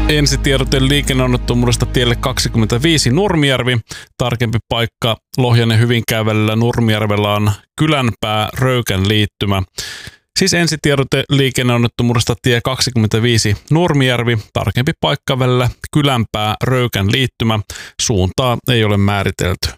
Ensitiedote liikenneonnettomuudesta tielle 25 Nurmijärvi. Tarkempi paikka Lohjanen Hyvinkään välillä Nurmijärvellä on Kylänpää Röykän liittymä. Siis ensitiedote liikenneonnettomuudesta tie 25 Nurmijärvi. Tarkempi paikka välillä Kylänpää Röykän liittymä. Suuntaa ei ole määritelty.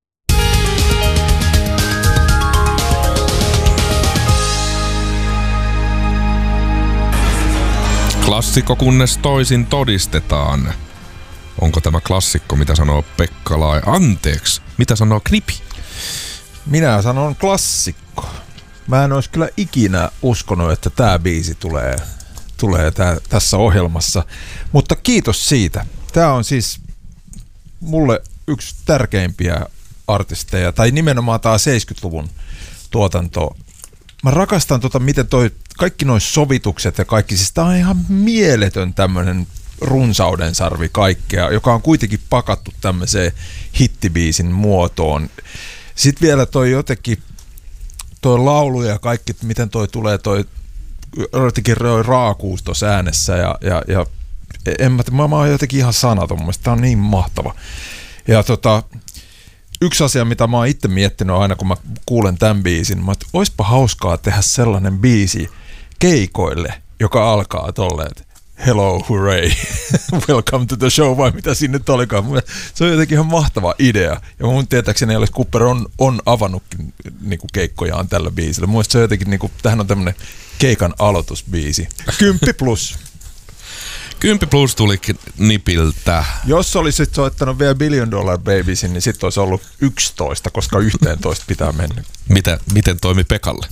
Klassikko kunnes toisin todistetaan. Onko tämä klassikko, mitä sanoo Pekka Lai? Anteeksi, mitä sanoo Knipi? Minä sanon klassikko. Mä en olisi kyllä ikinä uskonut, että tää biisi tulee tässä ohjelmassa. Mutta kiitos siitä. Tää on siis mulle yksi tärkeimpiä artisteja, tai nimenomaan tää 70-luvun tuotanto. Mä rakastan miten kaikki noi sovitukset ja kaikki, siis tää on ihan mieletön tämmönen runsauden sarvi kaikkea, joka on kuitenkin pakattu tämmöiseen hittibiisin muotoon. Sitten vielä toi laulu ja kaikki, miten tulee jotenkin raakuus tuossa äänessä ja mä oon jotenkin ihan sanaton, mun mielestä tää on niin mahtava. Ja yksi asia, mitä mä oon itse miettinyt aina, kun mä kuulen tämän biisin, että oispa hauskaa tehdä sellainen biisi keikoille, joka alkaa tolleen, hello, hooray, welcome to the show, vai mitä siinä nyt olikaan. Se on jotenkin ihan mahtava idea. Ja mun tietääkseni Alice Cooper on avannutkin niinku keikkojaan tällä biisillä. Mun mielestä se on jotenkin, niinku, tähän on tämmönen keikan aloitusbiisi. 10+. 10+ tulikin Nipiltä. Jos olisit soittanut vielä $1 Billion Babiesin, niin sitten olisi ollut 11, koska 11 pitää mennä. Miten toimi Pekalle?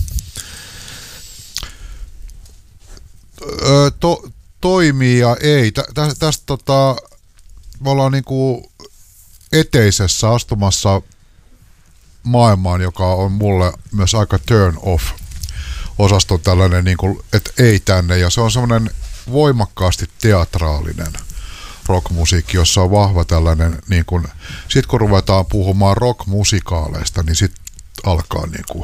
Toimii ja ei. Tästä me ollaan niinku eteisessä astumassa maailmaan, joka on mulle myös aika turn off osasto tällainen, niinku, että ei tänne. Ja se on semmoinen voimakkaasti teatraalinen rockmusiikki, jossa on vahva tällainen, niin kun, sit kun ruvetaan puhumaan rockmusikaaleista, niin sit alkaa niinku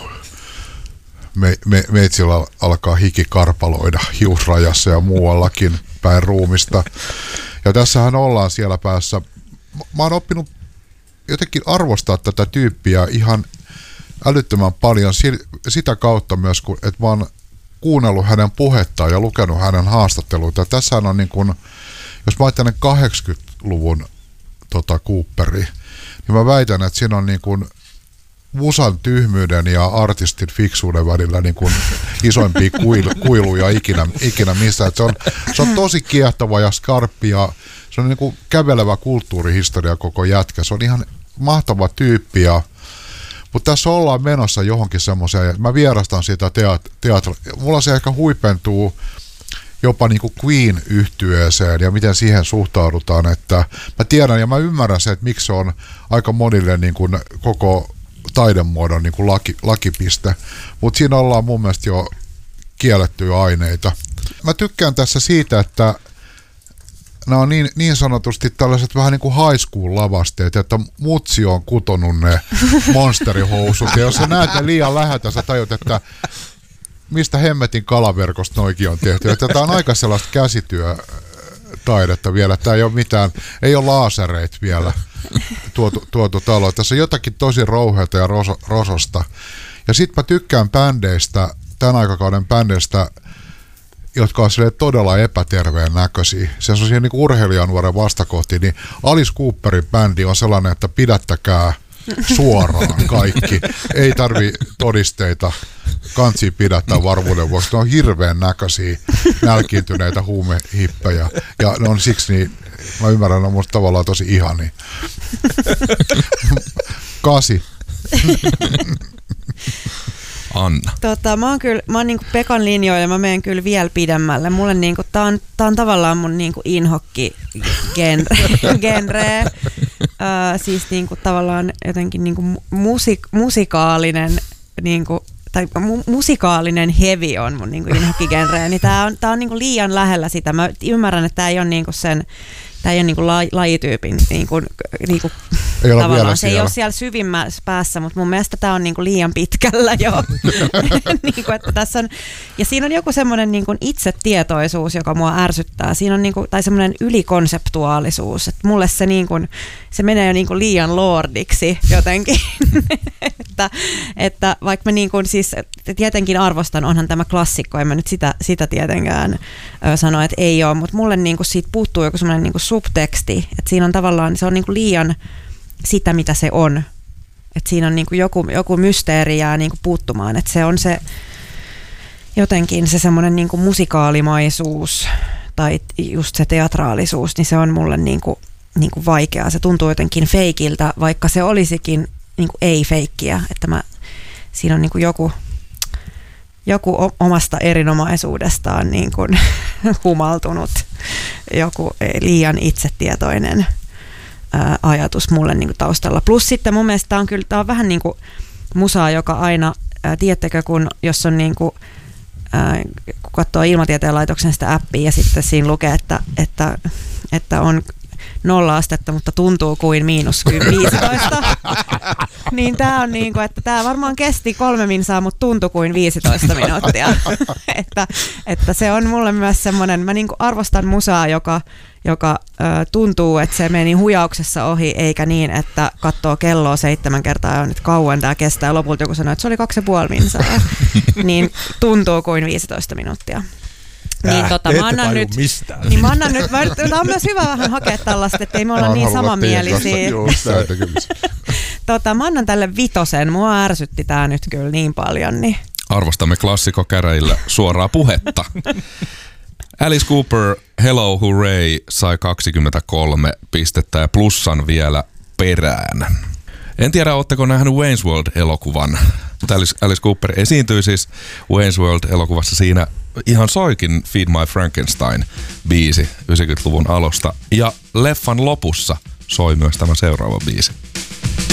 meitsillä alkaa hiki karpaloida hiusrajassa ja muuallakin päin ruumista. Ja tässähän ollaan siellä päässä. Mä oon oppinut jotenkin arvostaa tätä tyyppiä ihan älyttömän paljon sitä kautta myös, että mä oon kuunnellut hänen puhettaan ja lukenut hänen haastatteluita. Tässähän on niin kuin, jos mä ajattelen 80-luvun Cooperi, niin mä väitän, että siinä on niin kuin musan tyhmyyden ja artistin fiksuuden välillä niin kuin isoimpia kuiluja ikinä missään. Se on tosi kiehtova ja skarppi ja se on niin kuin kävelevä kulttuurihistoria koko jätkä. Se on ihan mahtava tyyppi mutta tässä ollaan menossa johonkin semmoiseen, että mä vierastan sitä teatria. Mulla se ehkä huipentuu jopa niin kuin Queen-yhtyeeseen ja miten siihen suhtaudutaan. Että mä tiedän ja mä ymmärrän se, että miksi se on aika monille niin kuin koko taidemuodon niin kuin lakipiste. Mutta siinä ollaan mun mielestä jo kiellettyjä aineita. Mä tykkään tässä siitä, että nämä on niin sanotusti tällaiset vähän niin kuin high school lavasteet, että mutsi on kutonut ne monsterihousut. Ja jos sä näet ne liian läheltä, sä tajut, että mistä hemmetin kalaverkosta noikin on tehty. Että tämä on aika sellaista käsityötaidetta vielä. Tämä ei ole mitään, ei ole laasereita vielä tuotu taloon. Tässä on jotakin tosi rouheata ja rososta. Ja sit mä tykkään bändeistä, tämän aikakauden bändeistä, jotka on todella epäterveen näköisiä. Se on niin kuin urheilijanuoren vastakohti, niin Alice Cooperin bändi on sellainen, että pidättäkää suoraan kaikki. Ei tarvi todisteita kansiin pidättää varmuuden vuoksi. Ne on hirveän näköisiä, nälkiintyneitä huumehippejä. Ja ne on siksi niin, mä ymmärrän, ne on musta tavallaan tosi ihania. 8. Anna. Mä oon niinku Pekan linjoilla, mä menen kyllä vielä pidemmälle. Mulle niinku, tää on tavallaan mun niinku inhokki genre. Siis niinku tavallaan jotenkin niinku musikaalinen niinku, tai musikaalinen heavy on mun niinku inhokki genre. Niin tää on niinku liian lähellä sitä. Mä ymmärrän, että tää ei ole niinku sen tämä ei ole niin kuin lajityypin niin kuin Ei ole tavallaan. vielä Se ei ole siellä syvimmässä päässä, mutta mun mielestä tämä on niin kuin liian pitkällä jo. Niin kuin, että tässä on, ja siinä on joku semmoinen niin kuin itsetietoisuus, joka mua ärsyttää. Siinä on niin kuin, tai semmoinen ylikonseptuaalisuus, että mulle se, niin kuin, se menee jo niin kuin liian lordiksi jotenkin. että vaikka mä niin kuin, siis tietenkin arvostan, onhan tämä klassikko, en mä nyt sitä tietenkään sano, että ei ole, mutta mulle niin kuin siitä puuttuu joku semmoinen niin kuin subteksti, että siinä on tavallaan, se on niin kuin liian sitä, mitä se on. Että siinä on niin kuin joku mysteeri jää niin kuin puuttumaan, että se on se jotenkin se semmoinen niin kuin musikaalimaisuus tai just se teatraalisuus, niin se on mulle niin kuin vaikeaa. Se tuntuu jotenkin feikiltä, vaikka se olisikin niin kuin ei-feikkiä, että siinä on niin kuin joku omasta erinomaisuudestaan niin kuin humaltunut, joku liian itsetietoinen ajatus mulle niin kuin taustalla. Plus sitten mun mielestä tämä on vähän niin kuin musaa, joka aina, tiedättekö, jos on niin kuin, kun katsoo Ilmatieteen laitoksen sitä appia ja sitten siinä lukee, että on 0 astetta, mutta tuntuu kuin -15. Niin tää on niinku, että tää varmaan kesti 3 minsaa, mutta tuntui kuin 15 minuuttia. että se on mulle myös semmoinen, mä niinku arvostan musaa, joka tuntuu, että se meni hujauksessa ohi, eikä niin, että katsoo kelloa 7 kertaa ja nyt kauan tää kestää. Lopulta joku sanoi, että se oli 2,5 minsaa. Niin tuntuu kuin 15 minuuttia. Niin mä annan nyt, tämä on myös hyvä vähän hakea tällaista, että ei me olla niin samanmielisiä. Mä annan tälle 5, mua ärsytti tää nyt kyllä niin paljon. Niin. Arvostamme klassikkokäräjillä suoraa puhetta. Alice Cooper, Hello Hooray sai 23 pistettä ja plussan vielä perään. En tiedä, ootteko nähnyt Wayne's World-elokuvan, mutta Alice Cooper esiintyi siis Wayne's World-elokuvassa. Siinä ihan soikin Feed My Frankenstein-biisi 90-luvun alusta. Ja leffan lopussa soi myös tämä seuraava biisi.